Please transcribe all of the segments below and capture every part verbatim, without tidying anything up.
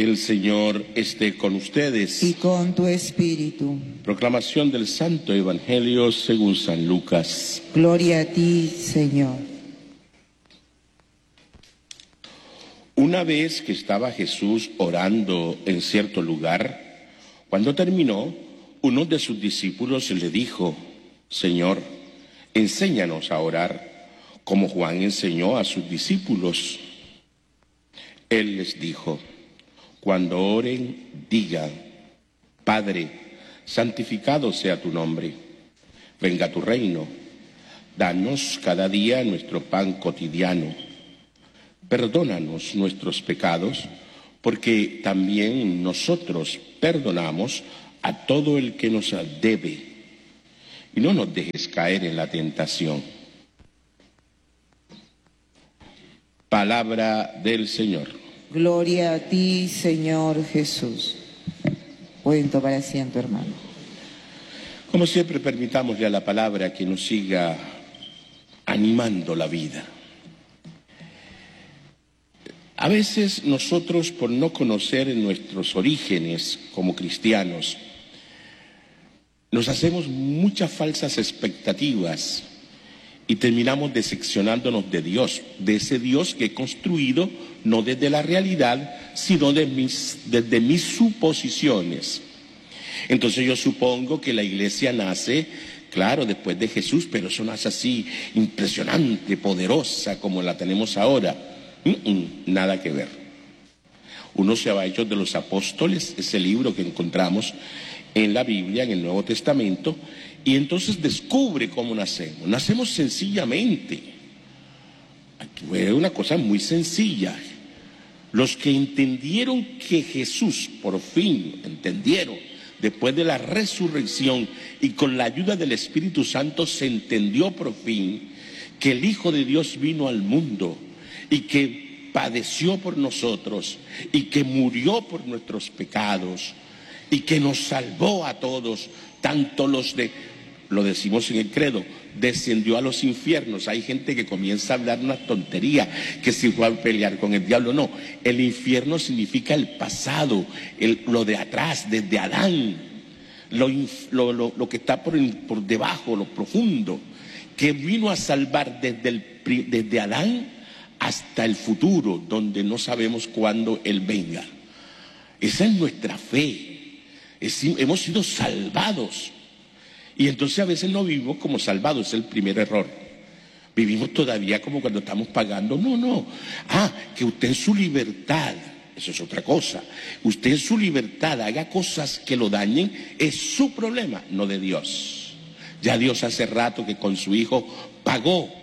El Señor esté con ustedes. Y con tu espíritu. Proclamación del Santo Evangelio según San Lucas. Gloria a ti, Señor. Una vez que estaba Jesús orando en cierto lugar, cuando terminó, uno de sus discípulos le dijo: Señor, enséñanos a orar, como Juan enseñó a sus discípulos. Él les dijo: cuando oren, digan: Padre, santificado sea tu nombre, venga tu reino, danos cada día nuestro pan cotidiano, perdónanos nuestros pecados, porque también nosotros perdonamos a todo el que nos debe, y no nos dejes caer en la tentación. Palabra del Señor. Gloria a ti, Señor Jesús. Pueden tomar asiento, hermano. Como siempre, permitámosle a la palabra que nos siga animando la vida. A veces nosotros, por no conocer nuestros orígenes como cristianos, nos hacemos muchas falsas expectativas y terminamos decepcionándonos de Dios, de ese Dios que he construido no desde la realidad, sino de mis, desde mis suposiciones. Entonces yo supongo que la iglesia nace, claro, después de Jesús, pero eso nace así, impresionante, poderosa, como la tenemos ahora. Mm-mm, nada que ver. Uno se va a Hechos de los Apóstoles, ese libro que encontramos en la Biblia, en el Nuevo Testamento, y entonces descubre cómo nacemos. Nacemos sencillamente. Aquí fue una cosa muy sencilla. Los que entendieron que Jesús, por fin entendieron, después de la resurrección y con la ayuda del Espíritu Santo, se entendió por fin que el Hijo de Dios vino al mundo y que padeció por nosotros y que murió por nuestros pecados y que nos salvó a todos, tanto los de, lo decimos en el credo, descendió a los infiernos. Hay gente que comienza a hablar una tontería, que si fue a pelear con el diablo. No, el infierno significa el pasado, el, lo de atrás, desde Adán, lo, lo, lo, lo que está por, el, por debajo, lo profundo, que vino a salvar desde, el, desde Adán hasta el futuro, donde no sabemos cuándo Él venga. Esa es nuestra fe. Es, hemos sido salvados. Y entonces a veces no vivimos como salvados, es el primer error. Vivimos todavía como cuando estamos pagando. No, no. Ah, que usted en su libertad, eso es otra cosa. Usted en su libertad haga cosas que lo dañen, es su problema, no de Dios. Ya Dios hace rato que con su Hijo pagó,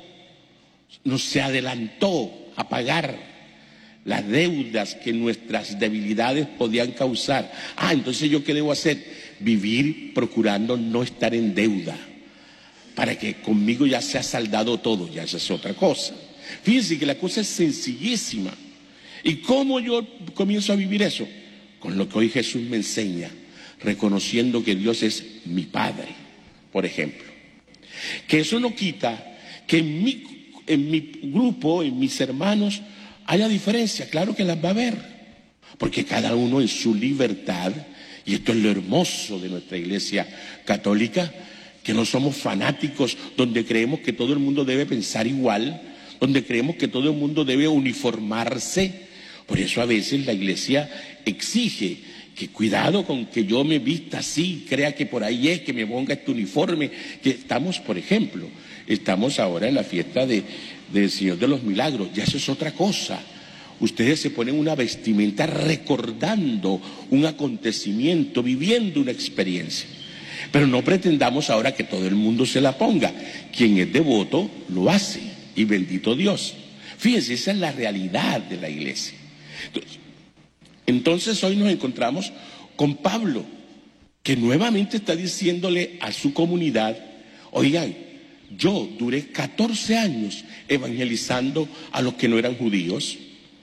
no se adelantó a pagar las deudas que nuestras debilidades podían causar. Ah, entonces ¿yo qué debo hacer? Vivir procurando no estar en deuda, para que conmigo ya se ha saldado todo, ya esa es otra cosa. Fíjense que la cosa es sencillísima. ¿Y cómo yo comienzo a vivir eso? Con lo que hoy Jesús me enseña, reconociendo que Dios es mi Padre, por ejemplo. Que eso no quita que en mi, en mi grupo, en mis hermanos, haya diferencia, claro que las va a haber, porque cada uno en su libertad, y esto es lo hermoso de nuestra Iglesia Católica, que no somos fanáticos donde creemos que todo el mundo debe pensar igual, donde creemos que todo el mundo debe uniformarse. Por eso a veces la Iglesia exige que cuidado con que yo me vista así, crea que por ahí es, que me ponga este uniforme, que estamos, por ejemplo, estamos ahora en la fiesta de del Señor de los Milagros, ya eso es otra cosa. Ustedes se ponen una vestimenta recordando un acontecimiento, viviendo una experiencia. Pero no pretendamos ahora que todo el mundo se la ponga. Quien es devoto lo hace, y bendito Dios. Fíjense, esa es la realidad de la iglesia. Entonces, entonces hoy nos encontramos con Pablo, que nuevamente está diciéndole a su comunidad: oigan, yo duré catorce años evangelizando a los que no eran judíos,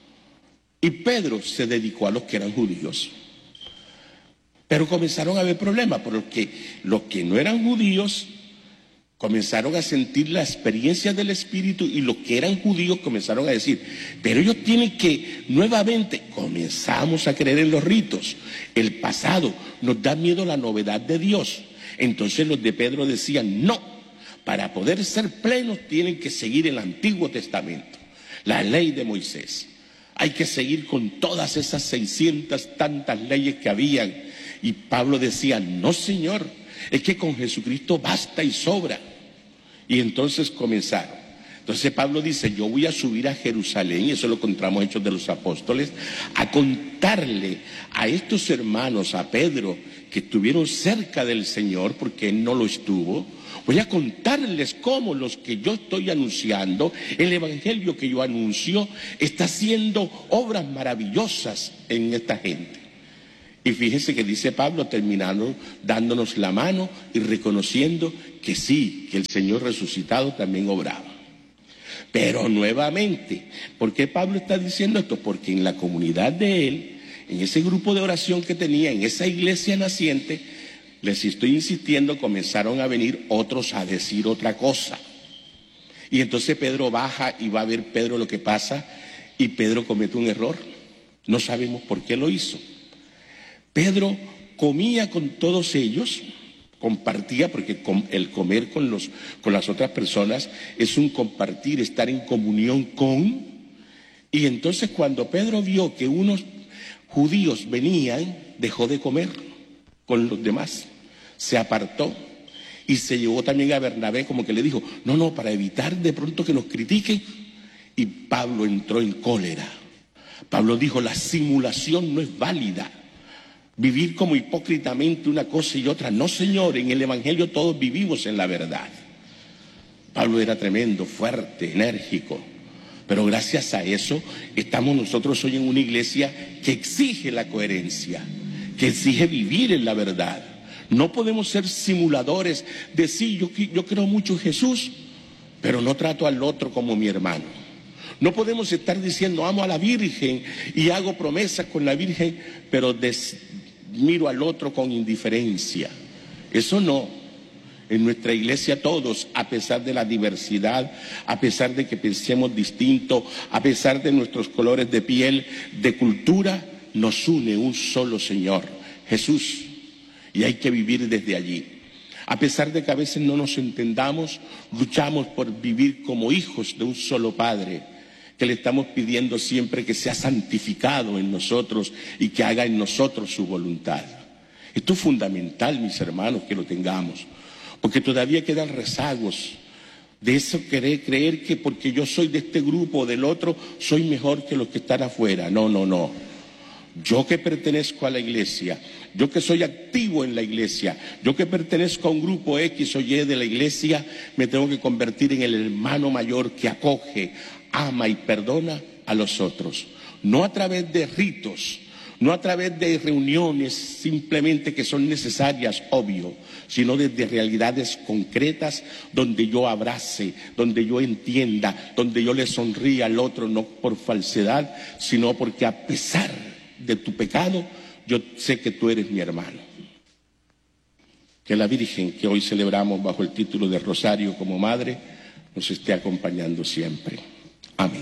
y Pedro se dedicó a los que eran judíos. Pero comenzaron a haber problemas, porque los que no eran judíos Comenzaron a sentir la experiencia del Espíritu y los que eran judíos comenzaron a decir, pero ellos tienen que nuevamente, comenzamos a creer en los ritos, el pasado, nos da miedo la novedad de Dios. Entonces los de Pedro decían, no, para poder ser plenos tienen que seguir el Antiguo Testamento, la ley de Moisés. Hay que seguir con todas esas seiscientas tantas leyes que habían. Y Pablo decía, no Señor, es que con Jesucristo basta y sobra. Y entonces comenzaron. Entonces Pablo dice, yo voy a subir a Jerusalén, y eso lo encontramos en Hechos de los Apóstoles, a contarle a estos hermanos, a Pedro, que estuvieron cerca del Señor, porque él no lo estuvo. Voy a contarles cómo los que yo estoy anunciando, el evangelio que yo anuncio, está haciendo obras maravillosas en esta gente. Y fíjense que dice Pablo, terminando dándonos la mano y reconociendo que sí, que el Señor resucitado también obraba. Pero nuevamente, ¿por qué Pablo está diciendo esto? Porque en la comunidad de él, en ese grupo de oración que tenía, en esa iglesia naciente, les estoy insistiendo, comenzaron a venir otros a decir otra cosa. Y entonces Pedro baja y va a ver Pedro lo que pasa, y Pedro comete un error. No sabemos por qué lo hizo. Pedro comía con todos ellos, compartía, porque el comer con, los, con las otras personas es un compartir, estar en comunión con. Y entonces cuando Pedro vio que unos judíos venían, dejó de comer con los demás, se apartó y se llevó también a Bernabé, como que le dijo, no, no, para evitar de pronto que nos critiquen. Y Pablo entró en cólera. Pablo dijo, la simulación no es válida. Vivir como hipócritamente una cosa y otra. No, Señor, en el Evangelio todos vivimos en la verdad. Pablo era tremendo, fuerte, enérgico. Pero gracias a eso estamos nosotros hoy en una iglesia que exige la coherencia, que exige vivir en la verdad. No podemos ser simuladores de sí, yo, yo creo mucho en Jesús, pero no trato al otro como mi hermano. No podemos estar diciendo amo a la Virgen y hago promesas con la Virgen, pero des, miro al otro con indiferencia. Eso no. En nuestra iglesia todos, a pesar de la diversidad, a pesar de que pensemos distinto, a pesar de nuestros colores de piel, de cultura, nos une un solo Señor, Jesús. Y hay que vivir desde allí. A pesar de que a veces no nos entendamos, luchamos por vivir como hijos de un solo Padre, que le estamos pidiendo siempre que sea santificado en nosotros y que haga en nosotros su voluntad. Esto es fundamental, mis hermanos, que lo tengamos, porque todavía quedan rezagos de eso, querer creer que porque yo soy de este grupo o del otro, soy mejor que los que están afuera. No, no, no. Yo que pertenezco a la iglesia, yo que soy activo en la iglesia, yo que pertenezco a un grupo X o Y de la iglesia, me tengo que convertir en el hermano mayor que acoge, ama y perdona a los otros. No a través de ritos, no a través de reuniones simplemente que son necesarias, obvio, sino desde realidades concretas donde yo abrace, donde yo entienda, donde yo le sonríe al otro, no por falsedad, sino porque a pesar de tu pecado, yo sé que tú eres mi hermano. Que la Virgen que hoy celebramos bajo el título de Rosario como Madre nos esté acompañando siempre. Amén.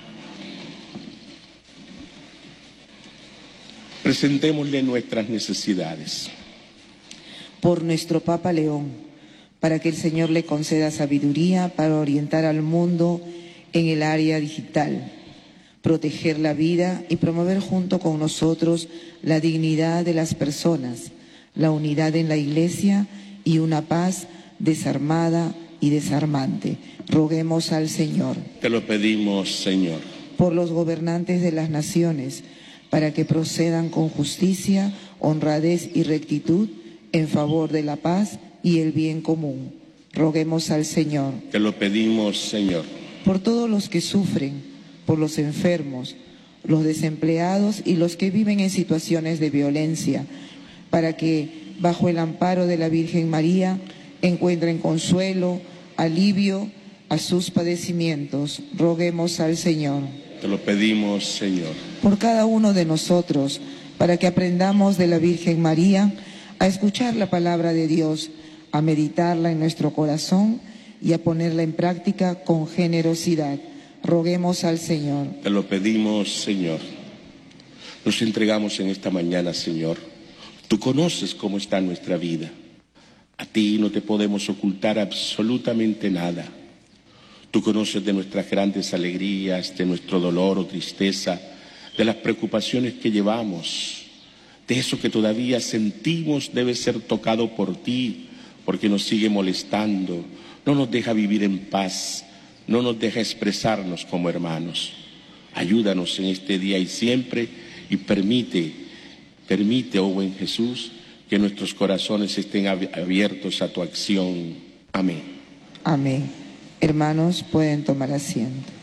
Presentémosle nuestras necesidades. Por nuestro Papa León, para que el Señor le conceda sabiduría para orientar al mundo en el área digital, proteger la vida y promover junto con nosotros la dignidad de las personas, la unidad en la Iglesia y una paz desarmada y desarmante. Roguemos al Señor. Te lo pedimos, Señor. Por los gobernantes de las naciones, para que procedan con justicia, honradez y rectitud en favor de la paz y el bien común. Roguemos al Señor. Te lo pedimos, Señor. Por todos los que sufren, por los enfermos, los desempleados y los que viven en situaciones de violencia, para que, bajo el amparo de la Virgen María, encuentren consuelo, alivio a sus padecimientos. Roguemos al Señor. Te lo pedimos, Señor. Por cada uno de nosotros, para que aprendamos de la Virgen María a escuchar la palabra de Dios, a meditarla en nuestro corazón y a ponerla en práctica con generosidad. Roguemos al Señor. Te lo pedimos, Señor. Nos entregamos en esta mañana, Señor. Tú conoces cómo está nuestra vida. A ti no te podemos ocultar absolutamente nada. Tú conoces de nuestras grandes alegrías, de nuestro dolor o tristeza, de las preocupaciones que llevamos, de eso que todavía sentimos debe ser tocado por ti, porque nos sigue molestando, no nos deja vivir en paz, no nos deja expresarnos como hermanos. Ayúdanos en este día y siempre y permite, permite, oh buen Jesús, que nuestros corazones estén abiertos a tu acción. Amén. Amén. Hermanos, pueden tomar asiento.